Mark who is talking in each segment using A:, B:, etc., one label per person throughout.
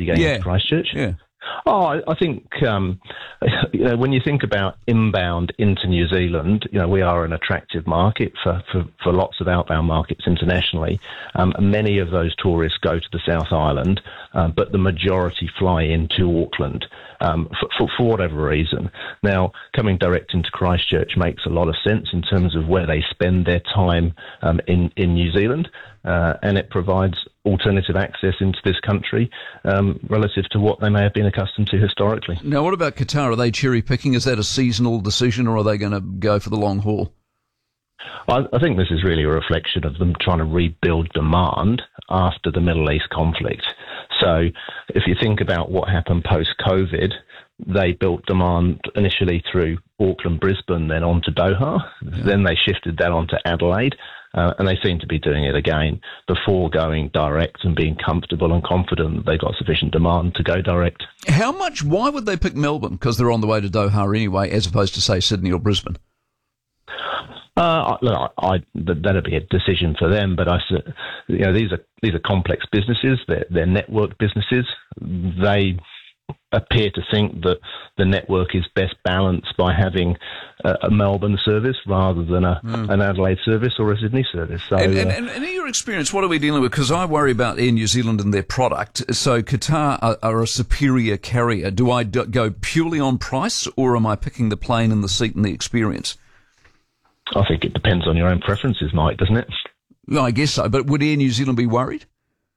A: against Christchurch.
B: Yeah.
A: Oh, I think, when you think about inbound into New Zealand, we are an attractive market for lots of outbound markets internationally. Many of those tourists go to the South Island, but the majority fly into Auckland for whatever reason. Now, coming direct into Christchurch makes a lot of sense in terms of where they spend their time in New Zealand, and it provides alternative access into this country relative to what they may have been accustomed to historically.
B: Now, what about Qatar? Are they cherry-picking? Is that a seasonal decision, or are they going to go for the long haul?
A: I think this is really a reflection of them trying to rebuild demand after the Middle East conflict. So if you think about what happened post-COVID, they built demand initially through Auckland, Brisbane, then on to Doha. Yeah. Then they shifted that onto Adelaide. And they seem to be doing it again before going direct and being comfortable and confident that they've got sufficient demand to go direct.
B: Why would they pick Melbourne? Because they're on the way to Doha anyway, as opposed to, say, Sydney or Brisbane? That'd be a decision for them, but these are complex businesses. They're network businesses. They appear to think that the network is best balanced by having a Melbourne service rather than an Adelaide service or a Sydney service. So, and in your experience, what are we dealing with? Because I worry about Air New Zealand and their product. So Qatar are a superior carrier. Do I go purely on price, or am I picking the plane and the seat and the experience?
A: I think it depends on your own preferences, Mike, doesn't it?
B: I guess so. But would Air New Zealand be worried?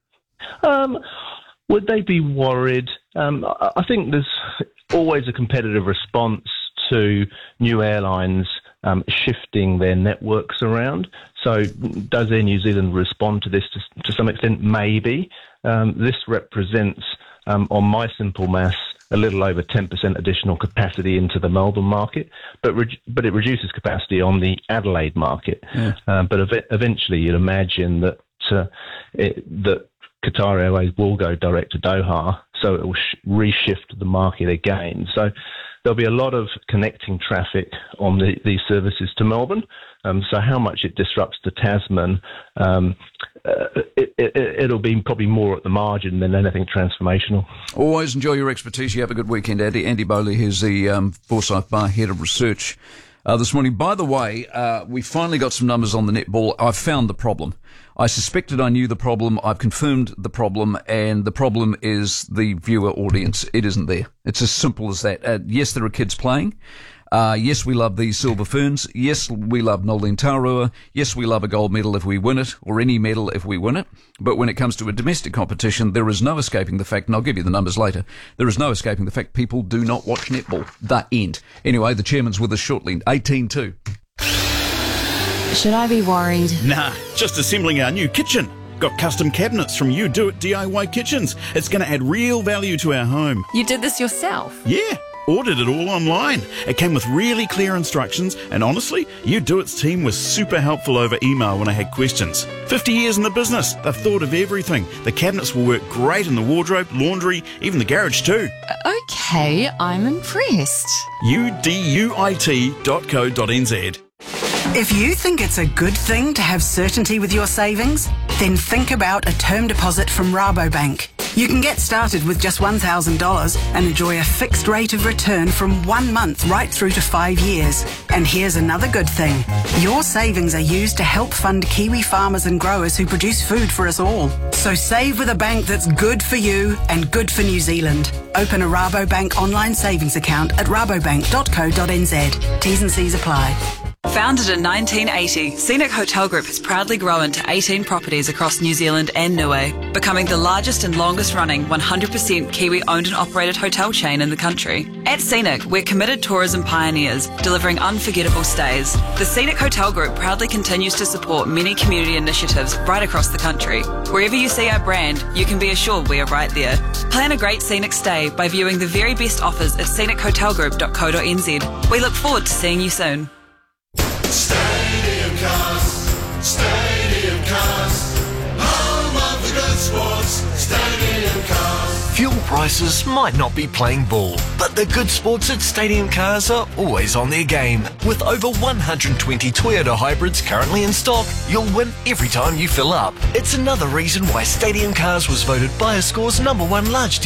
A: Would they be worried? I think there's always a competitive response to new airlines shifting their networks around. So does Air New Zealand respond to this to some extent? Maybe. This represents, on my simple maths, a little over 10% additional capacity into the Melbourne market, but it reduces capacity on the Adelaide market. Yeah. But eventually you'd imagine that Qatar Airways will go direct to Doha, so it will reshift the market again. So there'll be a lot of connecting traffic on these services to Melbourne. So how much it disrupts the Tasman, it'll be probably more at the margin than anything transformational.
B: Always enjoy your expertise. You have a good weekend, Andy. Andy Bowley, who's the Forsyth Bar Head of Research this morning. By the way, we finally got some numbers on the netball. I've found the problem. I suspected I knew the problem. I've confirmed the problem, and the problem is the viewer audience. It isn't there. It's as simple as that. Yes, there are kids playing. Yes, we love the Silver Ferns. Yes, we love Noeline Taurua. Yes, we love a gold medal if we win it, or any medal if we win it. But when it comes to a domestic competition, there is no escaping the fact, and I'll give you the numbers later, there is no escaping the fact people do not watch netball. The end. Anyway, the chairman's with us shortly. 18-2.
C: Should I be worried?
D: Nah, just assembling our new kitchen. Got custom cabinets from You Do It DIY Kitchens. It's going to add real value to our home.
C: You did this yourself?
D: Yeah. Ordered it all online. It came with really clear instructions, and honestly, You Do It's team was super helpful over email when I had questions. 50 years in the business, they've thought of everything. The cabinets will work great in the wardrobe, laundry, even the garage too.
C: Okay, I'm impressed.
D: uduit.co.nz.
E: If you think it's a good thing to have certainty with your savings, then think about a term deposit from Rabobank. You can get started with just $1,000 and enjoy a fixed rate of return from 1 month right through to 5 years. And here's another good thing. Your savings are used to help fund Kiwi farmers and growers who produce food for us all. So save with a bank that's good for you and good for New Zealand. Open a Rabobank online savings account at rabobank.co.nz. T's and C's apply.
F: Founded in 1980, Scenic Hotel Group has proudly grown to 18 properties across New Zealand and Niue, becoming the largest and longest running 100% Kiwi owned and operated hotel chain in the country. At Scenic, we're committed tourism pioneers, delivering unforgettable stays. The Scenic Hotel Group proudly continues to support many community initiatives right across the country. Wherever you see our brand, you can be assured we are right there. Plan a great Scenic stay by viewing the very best offers at scenichotelgroup.co.nz. We look forward to seeing you soon.
G: Stadium Cars, home of the good sports, Stadium Cars.
H: Fuel prices might not be playing ball, but the good sports at Stadium Cars are always on their game. With over 120 Toyota hybrids currently in stock, you'll win every time you fill up. It's another reason why Stadium Cars was voted BuyerScore's #1 large